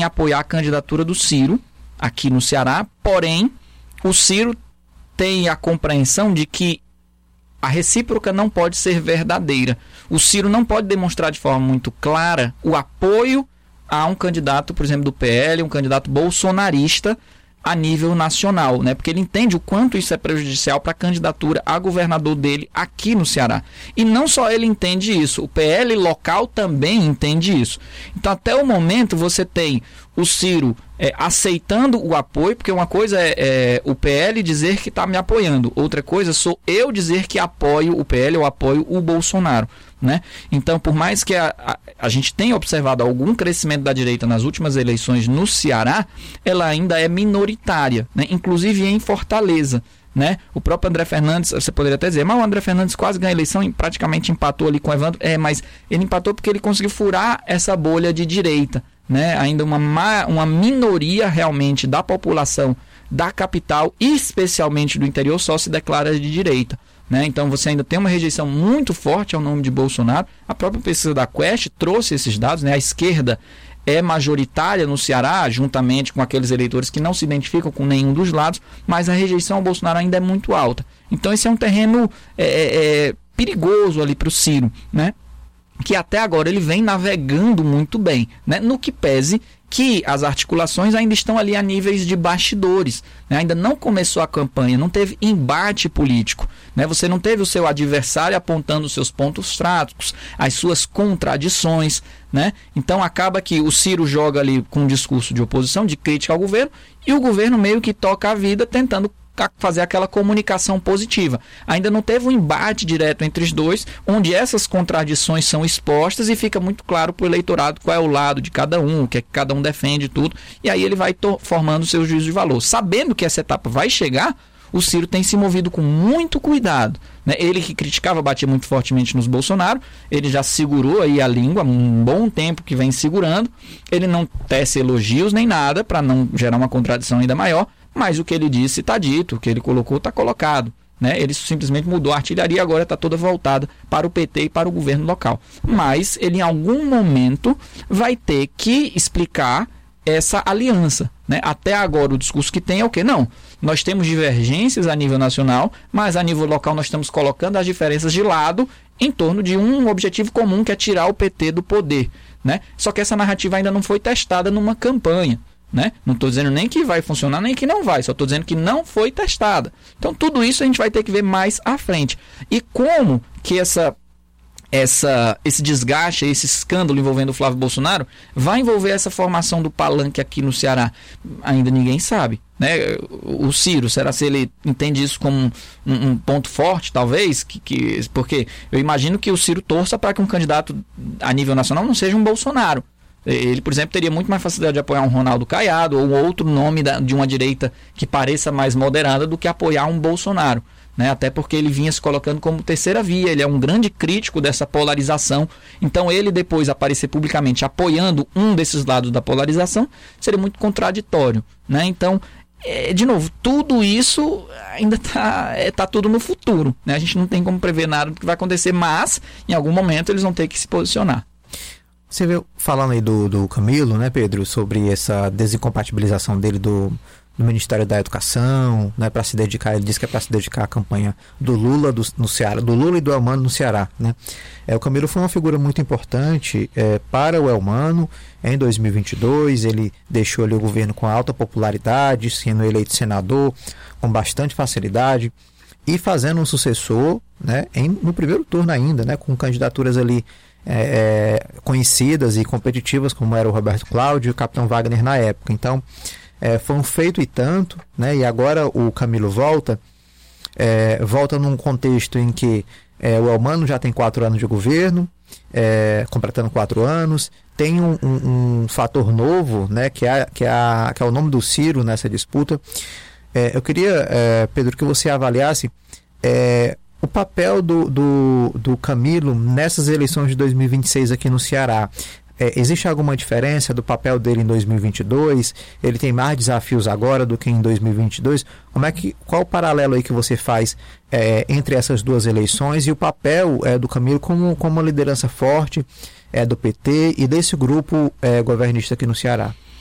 em apoiar a candidatura do Ciro aqui no Ceará, porém o Ciro tem a compreensão de que a recíproca não pode ser verdadeira. O Ciro não pode demonstrar de forma muito clara o apoio a um candidato, por exemplo, do PL, um candidato bolsonarista a nível nacional, né? Porque ele entende o quanto isso é prejudicial para a candidatura a governador dele aqui no Ceará. E não só ele entende isso, o PL local também entende isso. Então, até o momento, você tem o Ciro aceitando o apoio, porque uma coisa é o PL dizer que está me apoiando, outra coisa sou eu dizer que apoio o PL ou apoio o Bolsonaro, né? Então, por mais que a gente tenha observado algum crescimento da direita nas últimas eleições no Ceará, ela ainda é minoritária, né? Inclusive em Fortaleza, né? O próprio André Fernandes, você poderia até dizer, mas o André Fernandes quase ganhou a eleição e praticamente empatou ali com o Evandro. Mas ele empatou porque ele conseguiu furar essa bolha de direita, né? Ainda uma minoria realmente da população da capital, especialmente do interior, só se declara de direita, né? Então você ainda tem uma rejeição muito forte ao nome de Bolsonaro. A própria pesquisa da Quest trouxe esses dados, né? A esquerda é majoritária no Ceará, juntamente com aqueles eleitores que não se identificam com nenhum dos lados, mas a rejeição ao Bolsonaro ainda é muito alta. Então esse é um terreno perigoso ali para o Ciro, né? Que até agora ele vem navegando muito bem, né? No que pese que as articulações ainda estão ali a níveis de bastidores, né? Ainda não começou a campanha, não teve embate político, né? Você não teve o seu adversário apontando os seus pontos fracos, as suas contradições, né? Então acaba que o Ciro joga ali com um discurso de oposição, de crítica ao governo, e o governo meio que toca a vida tentando fazer aquela comunicação positiva. Ainda não teve um embate direto entre os dois, onde essas contradições são expostas e fica muito claro para o eleitorado qual é o lado de cada um, o que é que cada um defende, tudo, e aí ele vai formando o seu juízo de valor. Sabendo que essa etapa vai chegar, o Ciro tem se movido com muito cuidado, né? Ele que criticava, batia muito fortemente nos Bolsonaro, ele já segurou aí a língua há um bom tempo que vem segurando, ele não tece elogios nem nada para não gerar uma contradição ainda maior, mas o que ele disse está dito, o que ele colocou está colocado, né? Ele simplesmente mudou a artilharia, agora está toda voltada para o PT e para o governo local. Mas ele em algum momento vai ter que explicar essa aliança, né? Até agora o discurso que tem é o quê? Não, nós temos divergências a nível nacional, mas a nível local nós estamos colocando as diferenças de lado em torno de um objetivo comum, que é tirar o PT do poder, né? Só que essa narrativa ainda não foi testada numa campanha, né? Não estou dizendo nem que vai funcionar, nem que não vai, só estou dizendo que não foi testada. Então tudo isso a gente vai ter que ver mais à frente. E como que esse desgaste, esse escândalo envolvendo o Flávio Bolsonaro vai envolver essa formação do palanque aqui no Ceará? Ainda ninguém sabe, né? O Ciro, será se ele entende isso como um ponto forte, talvez? Porque eu imagino que o Ciro torça para que um candidato a nível nacional não seja um Bolsonaro. Ele, por exemplo, teria muito mais facilidade de apoiar um Ronaldo Caiado ou outro nome de uma direita que pareça mais moderada do que apoiar um Bolsonaro, né? Até porque ele vinha se colocando como terceira via, ele é um grande crítico dessa polarização. Então ele depois aparecer publicamente apoiando um desses lados da polarização seria muito contraditório, né? Então, de novo, tudo isso ainda tá tudo no futuro, né? A gente não tem como prever nada do que vai acontecer, mas em algum momento eles vão ter que se posicionar. Você veio falando aí do Camilo, né, Pedro, sobre essa desincompatibilização dele do Ministério da Educação, né, para se dedicar, ele disse que é para se dedicar à campanha do Lula no Ceará, do Lula e do Elmano no Ceará, né? O Camilo foi uma figura muito importante para o Elmano. Em 2022 ele deixou ali o governo com alta popularidade, sendo eleito senador com bastante facilidade e fazendo um sucessor, né, no primeiro turno ainda, né, com candidaturas ali conhecidas e competitivas, como era o Roberto Cláudio e o Capitão Wagner na época. Então foi um feito e tanto, né? E agora o Camilo volta num contexto em que o Elmano já tem 4 anos de governo, completando 4 anos, tem um fator novo, né? que é o nome do Ciro nessa disputa. Eu queria, Pedro, que você avaliasse o papel do Camilo nessas eleições de 2026 aqui no Ceará. Existe alguma diferença do papel dele em 2022? Ele tem mais desafios agora do que em 2022? Qual o paralelo aí que você faz entre essas duas eleições e o papel do Camilo como uma liderança forte do PT e desse grupo governista aqui no Ceará?